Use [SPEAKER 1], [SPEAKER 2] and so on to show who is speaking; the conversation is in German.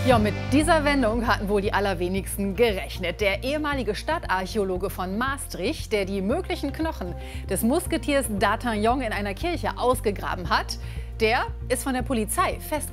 [SPEAKER 1] Ja, mit dieser Wendung hatten wohl die allerwenigsten gerechnet. Der ehemalige Stadtarchäologe von Maastricht, der die möglichen Knochen des Musketiers D'Artagnan in einer Kirche ausgegraben hat, der ist von der Polizei festgenommen